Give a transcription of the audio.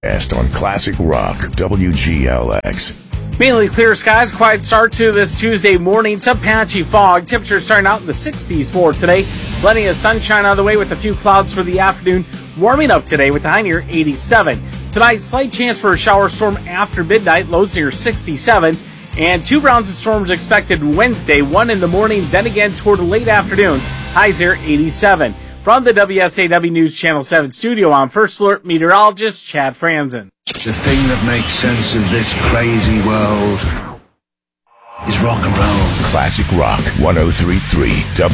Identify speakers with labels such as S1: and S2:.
S1: Best on Classic Rock, WGLX.
S2: Mainly clear skies, quiet start to this Tuesday morning. Some patchy fog. Temperatures starting out in the 60s for today. Plenty of sunshine on the way with a few clouds for the afternoon. Warming up today with the high near 87. Tonight, slight chance for a shower storm after midnight. Lows near 67. And 2 rounds of storms expected Wednesday. 1 in the morning, then again toward the late afternoon. Highs near 87. From the WSAW News Channel 7 studio, I'm First Alert meteorologist Chad Franzen.
S3: The thing that makes sense of this crazy world is rock and roll.
S1: Classic Rock 103.3